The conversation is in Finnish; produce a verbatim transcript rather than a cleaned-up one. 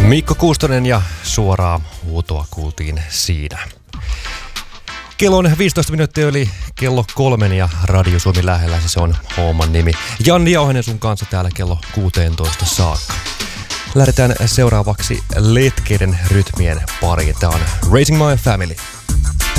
Mikko Kuustonen ja suoraa huutoa kuultiin siinä. Kello on viisitoista minuuttia yli kello kolmen ja Radio Suomi lähellä, se on homman nimi. Janni Jauhanen sun kanssa täällä kello kuusitoista saakka. Lähdetään seuraavaksi letkeiden rytmien pariin. Tää on Raising My Family.